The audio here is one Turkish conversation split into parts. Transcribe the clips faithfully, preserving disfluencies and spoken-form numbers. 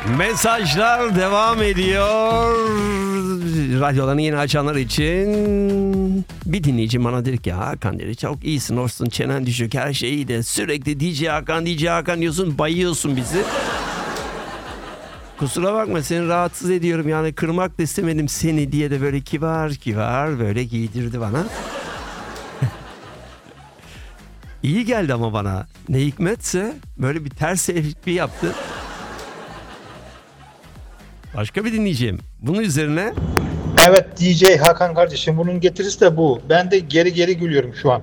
Mesajlar devam ediyor. Radyolarını yeni açanlar için bir dinleyici bana dedi ki Hakan dedi çok iyisin, hoşsun, çenen düşük, her şey iyi de sürekli D J Hakan D J Hakan diyorsun, bayıyorsun bizi. Kusura bakma, seni rahatsız ediyorum yani, kırmak da istemedim seni diye de böyle kibar kibar böyle giydirdi bana. İyi geldi ama bana. Ne hikmetse böyle bir ters bir yaptı. Başka bir dinleyeceğim. Bunun üzerine... Evet D J Hakan kardeşim, bunun getirisi de bu. Ben de geri geri gülüyorum şu an.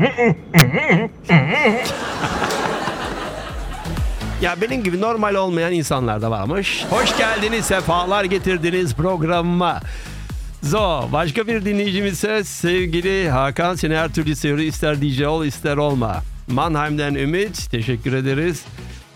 Ya benim gibi normal olmayan insanlar da varmış. Hoş geldiniz, sefalar getirdiniz programıma. Zo, başka bir dinleyicimiz ise sevgili Hakan, seni her türlü seviyoruz. İster D J ol ister olma. Mannheim'den Ümit, teşekkür ederiz.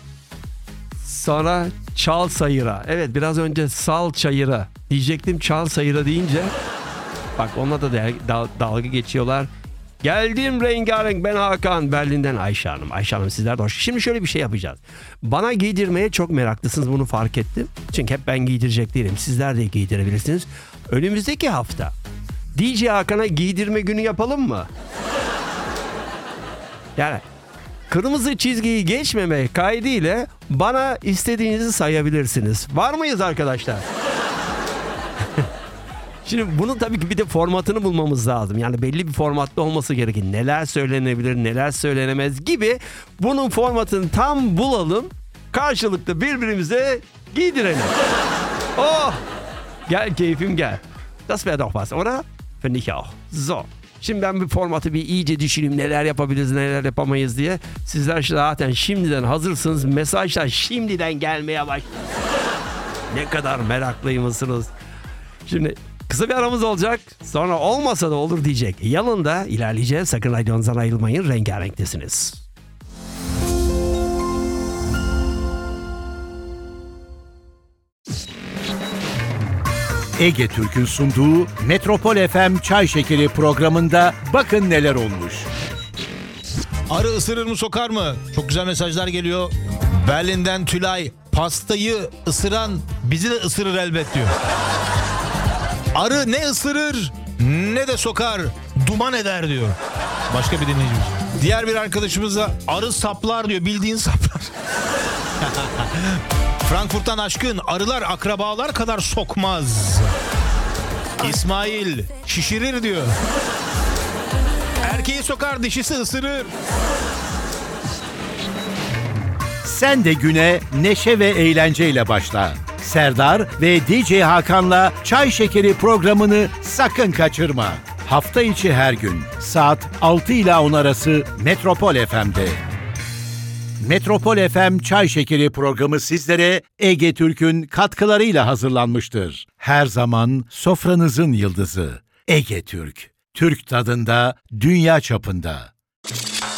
Sonra çal sayıra. Evet, biraz önce sal çayıra diyecektim, çal sayıra deyince bak onunla da dal- dalga geçiyorlar. Geldim rengarenk, ben Hakan, Berlin'den Ayşe Hanım. Ayşe Hanım sizler de hoş. Şimdi şöyle bir şey yapacağız. Bana giydirmeye çok meraklısınız, bunu fark ettim. Çünkü hep ben giydirecek değilim. Sizler de giydirebilirsiniz. Önümüzdeki hafta D J Hakan'a giydirme günü yapalım mı? Yani kırmızı çizgiyi geçmeme kaydıyla bana istediğinizi sayabilirsiniz. Var mıyız arkadaşlar? Şimdi bunun tabii ki bir de formatını bulmamız lazım. Yani belli bir formatta olması gerekir. Neler söylenebilir, neler söylenemez gibi. Bunun formatını tam bulalım. Karşılıklı birbirimize giydirelim. Oh! Gel keyfim gel. Das wäre doch was, oder? Finde ich auch. So. Şimdi ben bir formatı bir iyice düşüneyim. Neler yapabiliriz, neler yapamayız diye. Sizler zaten şimdiden hazırsınız. Mesajlar şimdiden gelmeye başladı. Ne kadar meraklıymışsınız. Şimdi kısa bir aramız olacak. Sonra olmasa da olur diyecek. Yanında ilerleyeceğiz. Sakın radyonuzdan ayrılmayın. Rengarenktesiniz. Ege Türk'ün sunduğu Metropol F M Çay Şekeri programında bakın neler olmuş. Arı ısırır mı sokar mı? Çok güzel mesajlar geliyor. Berlin'den Tülay, pastayı ısıran bizi de ısırır elbet diyor. Arı ne ısırır ne de sokar, duman eder diyor. Başka bir dinleyicimiz. Diğer bir arkadaşımız da arı saplar diyor, bildiğin saplar. Frankfurt'tan Aşkın, arılar akrabalar kadar sokmaz. İsmail, şişirir diyor. Erkeği sokar, dişisi ısırır. Sen de güne neşe ve eğlenceyle başla. Serdar ve D J Hakan'la Çay Şekeri programını sakın kaçırma. Hafta içi her gün saat altı ile on arası Metropol F M'de. Metropol F M Çay Şekeri programı sizlere Ege Türk'ün katkılarıyla hazırlanmıştır. Her zaman sofranızın yıldızı Ege Türk. Türk tadında, dünya çapında.